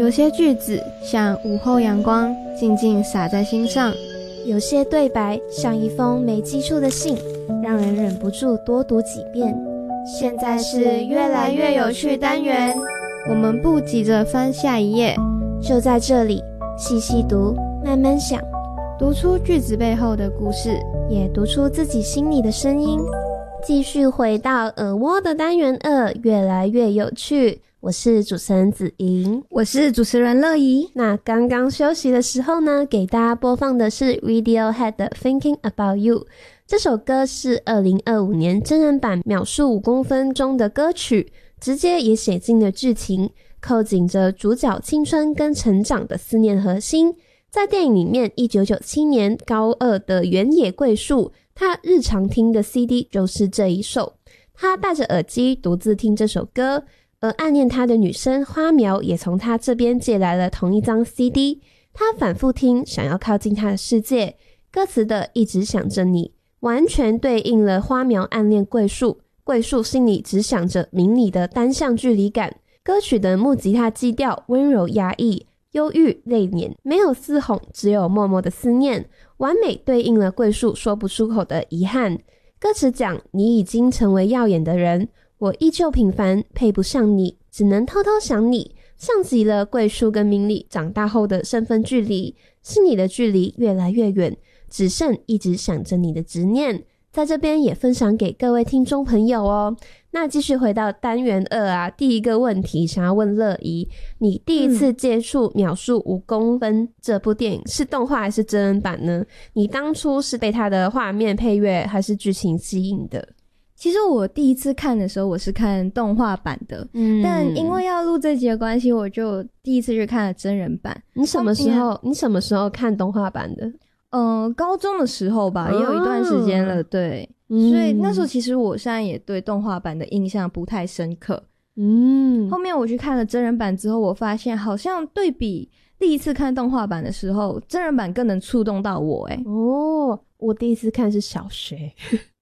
有些句子像午后阳光，静静洒在心上； 有些对白像一封没寄出的信，让人忍不住多读几遍。 现在是越来越有趣单元，我们不急着翻下一页， 就在这里细细读，慢慢想， 读出句子背后的故事， 也读出自己心里的声音。继续回到耳蜗的单元2，越来越有趣。我是主持人子莹， 我是主持人乐怡。 那刚刚休息的时候呢，给大家播放的是 Radiohead 的 Thinking About You。 这首歌是2025年真人版秒速5公分中的歌曲，直接也写进了剧情，扣紧着主角青春跟成长的思念核心。在电影里面，1997年高2的原野贵树，他日常听的 CD 就是这一首。他戴着耳机独自听这首歌，而暗恋他的女生花苗也从他这边借来了同一张 CD。 他反复听，想要靠近他的世界。歌词的一直想着你，完全对应了花苗暗恋桂树，桂树心里只想着明理的单向距离感。歌曲的木吉他基调温柔压抑，忧郁泪捻，没有嘶吼，只有默默的思念，完美对应了桂树说不出口的遗憾。歌词讲，你已经成为耀眼的人，我依旧平凡，配不上你，只能偷偷想你，像极了桂树跟明理长大后的身份距离，心里的距离越来越远，只剩一直想着你的执念。在这边也分享给各位听众朋友哦。那继续回到单元2啊，第一个问题想要问乐怡，你第一次接触秒速5公分这部电影是动画还是真人版呢？你当初是被它的画面配乐还是剧情吸引的？ 其实我第一次看的时候我是看动画版的，但因为要录这集的关系，我就第一次去看了真人版。 你什么时候看动画版的？ 高中的时候吧，也有一段时间了，对。所以那时候其实我现在也对动画版的印象不太深刻。后面我去看了真人版之后，我发现好像对比第一次看动画版的时候，真人版更能触动到我。 我第一次看是小学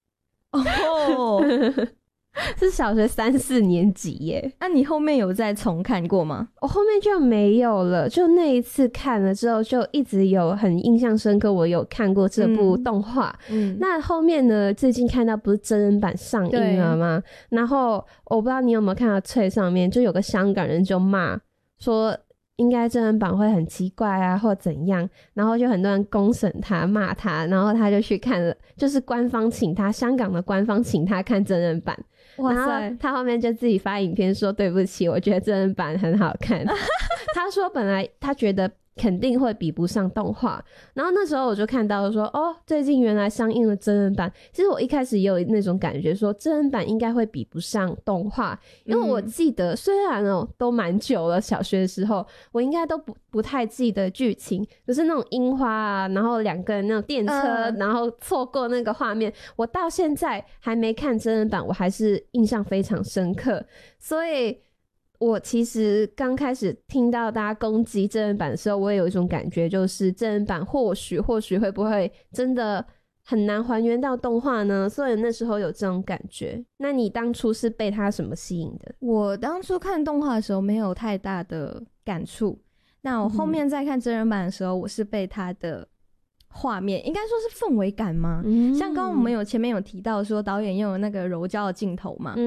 是小学3、4年级耶。 那你后面有再重看过吗？ 我后面就没有了，就那一次看了之后就一直有很印象深刻，我有看过这部动画。那后面呢，最近看到不是真人版上映了吗？然后我不知道你有没有看到脆上面就有个香港人就骂说应该真人版会很奇怪啊或怎样，然后就很多人公审他骂他，然后他就去看了，就是官方请他，香港的官方请他看真人版。 哇塞， 然后他后面就自己发影片说对不起，我觉得真人版很好看他说本来他觉得肯定会比不上动画，然后那时候我就看到说最近原来上映了真人版。其实我一开始也有那种感觉说真人版应该会比不上动画，因为我记得虽然都蛮久了，小学的时候我应该都不太记得剧情，可是那种樱花啊，然后两个人那种电车然后错过那个画面，我到现在还没看真人版，我还是印象非常深刻。所以我其实刚开始听到大家攻击真人版的时候，我也有一种感觉，就是真人版或许会不会真的很难还原到动画呢？所以那时候有这种感觉。那你当初是被它什么吸引的？ 我当初看动画的时候没有太大的感触，那我后面在看真人版的时候，我是被它的画面，应该说是氛围感吗？像刚刚我们前面有提到说导演用了那个柔焦的镜头嘛，